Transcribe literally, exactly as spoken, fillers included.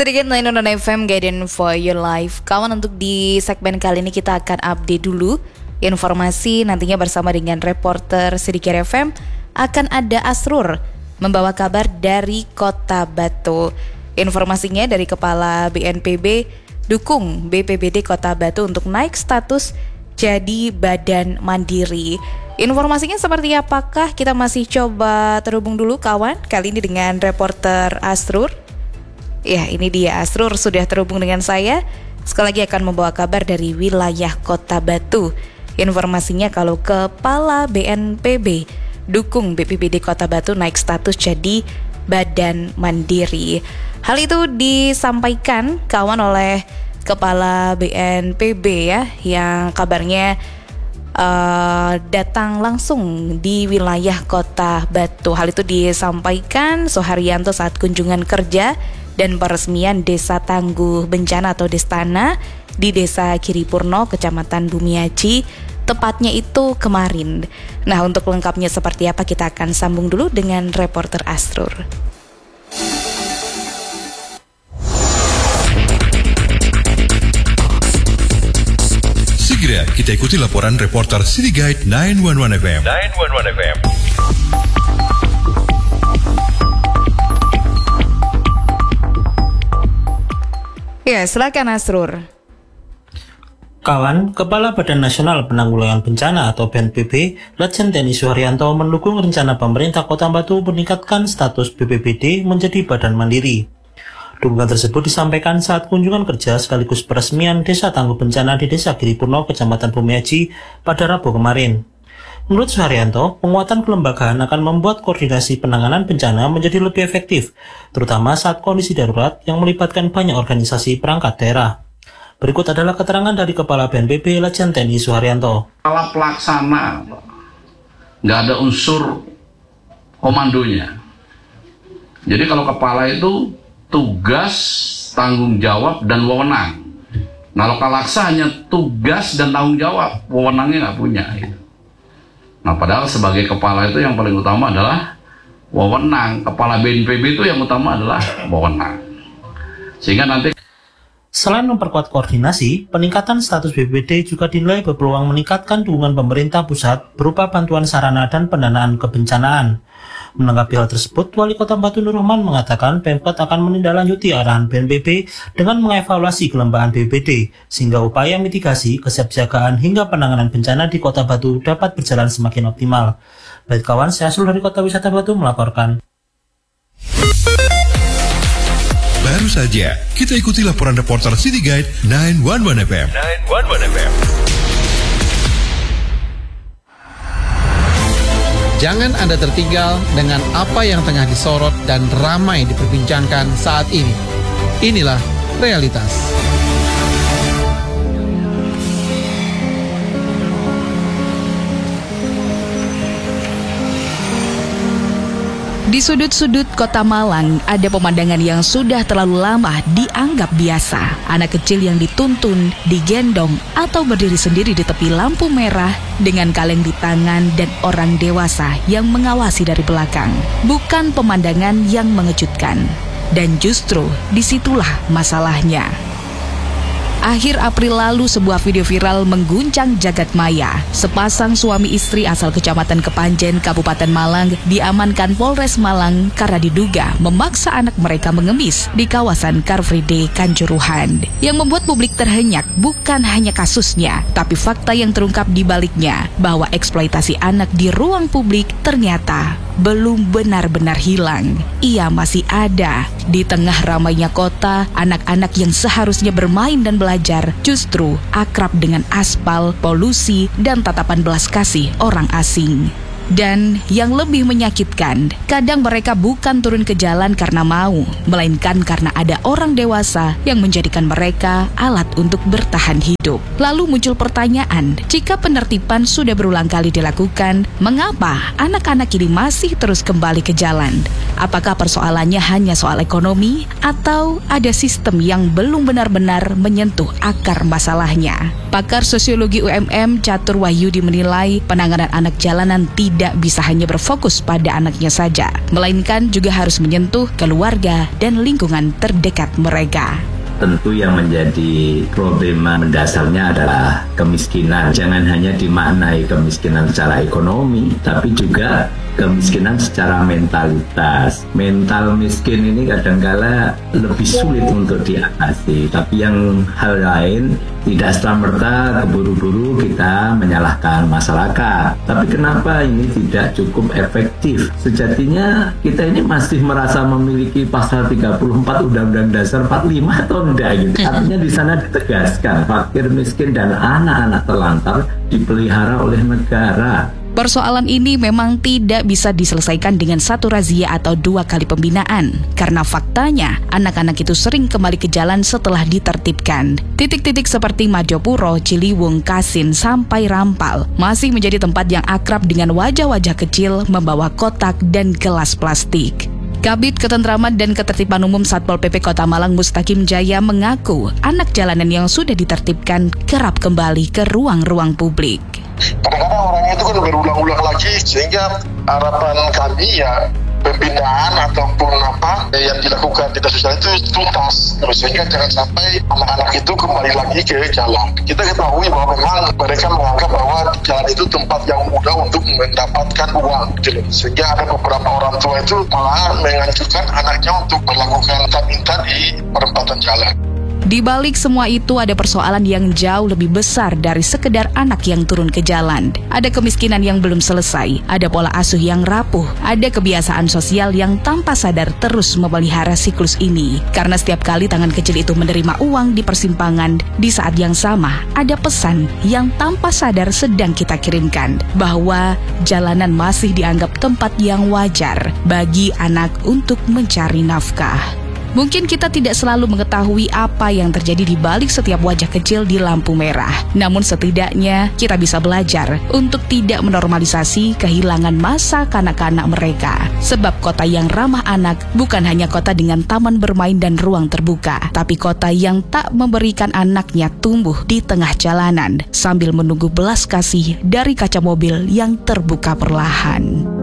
Sedikit Nainon F M Guidance for Your Life. Kawan, untuk di segmen kali ini kita akan update dulu informasi. Nantinya bersama dengan reporter Sedikit F M akan ada Asrur membawa kabar dari Kota Batu. Informasinya dari Kepala B N P B dukung B P B D Kota Batu untuk naik status jadi badan mandiri. Informasinya seperti apakah? Kita masih coba terhubung dulu kawan. Kali ini dengan reporter Asrur. Ya, ini dia Asrur sudah terhubung dengan saya. Sekali lagi akan membawa kabar dari wilayah Kota Batu. Informasinya kalau Kepala B N P B dukung B P B D Kota Batu naik status jadi badan mandiri. Hal itu disampaikan kawan oleh Kepala B N P B ya, yang kabarnya uh, datang langsung di wilayah Kota Batu. Hal itu disampaikan Soeharyanto saat kunjungan kerja dan peresmian Desa Tangguh Bencana atau Destana di Desa Kiripurno, Kecamatan Bumiaji, tepatnya itu kemarin. Nah, untuk lengkapnya seperti apa kita akan sambung dulu dengan reporter Asrur. Segera kita ikuti laporan reporter City Guide sembilan satu satu F M. sembilan satu satu F M. Ya, silakan Asrur. Kawan, Kepala Badan Nasional Penanggulangan Bencana atau B N P B, Letjen T N I Soeharyanto mendukung rencana pemerintah Kota Batu meningkatkan status B P B D menjadi badan mandiri. Dukungan tersebut disampaikan saat kunjungan kerja sekaligus peresmian Desa Tangguh Bencana di Desa Kiripurno, Kecamatan Bumiaji pada Rabu kemarin. Menurut Soeharyanto, penguatan kelembagaan akan membuat koordinasi penanganan bencana menjadi lebih efektif, terutama saat kondisi darurat yang melibatkan banyak organisasi perangkat daerah. Berikut adalah keterangan dari Kepala B N P B Letjen T N I Soeharyanto. Kepala pelaksana, nggak ada unsur komandonya. Jadi kalau kepala itu tugas, tanggung jawab, dan wewenang. Nah, Lokalaksa hanya tugas dan tanggung jawab, wewenangnya nggak punya. Gitu. Nah, padahal sebagai kepala itu yang paling utama adalah wewenang. Kepala B N P B itu yang utama adalah wewenang. Sehingga nanti selain memperkuat koordinasi, peningkatan status B P B D juga dinilai berpeluang meningkatkan dukungan pemerintah pusat berupa bantuan sarana dan pendanaan kebencanaan. Menanggapi hal tersebut, Wali Kota Batu Nur Rahman mengatakan Pemkot akan menindaklanjuti arahan B N P B dengan mengevaluasi kelembagaan B P B D, sehingga upaya mitigasi, kesiapsiagaan hingga penanganan bencana di Kota Batu dapat berjalan semakin optimal. Baik kawan, saya Sul dari Kota Wisata Batu melaporkan. Baru saja kita ikuti laporan reporter City Guide sembilan satu satu F M. sembilan satu satu F M. Jangan Anda tertinggal dengan apa yang tengah disorot dan ramai diperbincangkan saat ini. Inilah realitas. Di sudut-sudut Kota Malang ada pemandangan yang sudah terlalu lama dianggap biasa. Anak kecil yang dituntun, digendong, atau berdiri sendiri di tepi lampu merah dengan kaleng di tangan dan orang dewasa yang mengawasi dari belakang. Bukan pemandangan yang mengejutkan. Dan justru disitulah masalahnya. Akhir April lalu sebuah video viral mengguncang jagat maya. Sepasang suami istri asal Kecamatan Kepanjen, Kabupaten Malang diamankan Polres Malang karena diduga memaksa anak mereka mengemis di kawasan Car Free Day Kanjuruhan. Yang membuat publik terhenyak bukan hanya kasusnya, tapi fakta yang terungkap di baliknya bahwa eksploitasi anak di ruang publik ternyata belum benar-benar hilang. Ia masih ada. Di tengah ramainya kota, anak-anak yang seharusnya bermain dan belajar justru akrab dengan aspal, polusi, dan tatapan belas kasih orang asing. Dan yang lebih menyakitkan, kadang mereka bukan turun ke jalan karena mau, melainkan karena ada orang dewasa yang menjadikan mereka alat untuk bertahan hidup. Lalu muncul pertanyaan, jika penertiban sudah berulang kali dilakukan, mengapa anak-anak ini masih terus kembali ke jalan? Apakah persoalannya hanya soal ekonomi, atau ada sistem yang belum benar-benar menyentuh akar masalahnya? Pakar Sosiologi U M M Catur Wahyudi menilai penanganan anak jalanan tidak tidak bisa hanya berfokus pada anaknya saja, melainkan juga harus menyentuh keluarga dan lingkungan terdekat mereka. Tentu yang menjadi problema mendasarnya adalah kemiskinan. Jangan hanya dimaknai kemiskinan secara ekonomi, tapi juga kemiskinan secara mentalitas. Mental miskin ini kadangkala lebih sulit untuk diatasi, tapi yang hal lain tidak serta-merta keburu-buru kita menyalahkan masyarakat. Tapi kenapa ini tidak cukup efektif? Sejatinya kita ini masih merasa memiliki pasal tiga puluh empat Undang-Undang Dasar empat puluh lima atau enggak gitu. Artinya di sana ditegaskan fakir, miskin, dan anak-anak terlantar dipelihara oleh negara. Persoalan ini memang tidak bisa diselesaikan dengan satu razia atau dua kali pembinaan, karena faktanya anak-anak itu sering kembali ke jalan setelah ditertibkan. Titik-titik seperti Madiopuro, Ciliwung, Kasin, sampai Rampal masih menjadi tempat yang akrab dengan wajah-wajah kecil membawa kotak dan gelas plastik. Kabid Ketentraman dan Ketertiban Umum Satpol P P Kota Malang Mustaqim Jaya mengaku anak jalanan yang sudah ditertibkan kerap kembali ke ruang-ruang publik. Kadang-kadang orangnya itu kan berulang-ulang lagi, sehingga harapan kami ya pembinaan ataupun apa yang dilakukan di sosial itu tuntas, terus sehingga jangan sampai anak-anak itu kembali lagi ke jalan. Kita ketahui bahwa memang mereka menganggap bahwa jalan itu tempat yang mudah untuk mendapatkan uang, gitu. Sehingga ada beberapa orang tua itu malah menganjurkan anaknya untuk melakukan minta di perempatan jalan. Di balik semua itu ada persoalan yang jauh lebih besar dari sekedar anak yang turun ke jalan. Ada kemiskinan yang belum selesai, ada pola asuh yang rapuh, ada kebiasaan sosial yang tanpa sadar terus memelihara siklus ini. Karena setiap kali tangan kecil itu menerima uang di persimpangan, di saat yang sama ada pesan yang tanpa sadar sedang kita kirimkan, bahwa jalanan masih dianggap tempat yang wajar bagi anak untuk mencari nafkah. Mungkin kita tidak selalu mengetahui apa yang terjadi di balik setiap wajah kecil di lampu merah. Namun setidaknya kita bisa belajar untuk tidak menormalisasi kehilangan masa kanak-kanak mereka. Sebab kota yang ramah anak bukan hanya kota dengan taman bermain dan ruang terbuka, tapi kota yang tak memberikan anaknya tumbuh di tengah jalanan sambil menunggu belas kasih dari kaca mobil yang terbuka perlahan.